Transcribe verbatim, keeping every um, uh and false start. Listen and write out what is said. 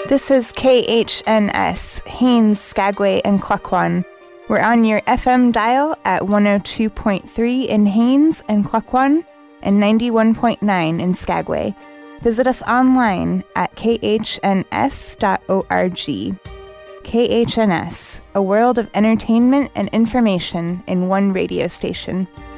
This is K H N S, Haines, Skagway, and Klukwan. We're on your F M dial at one oh two point three in Haines and Klukwan and ninety-one point nine in Skagway. Visit us online at k h n s dot org. K H N S, a world of entertainment and information in one radio station.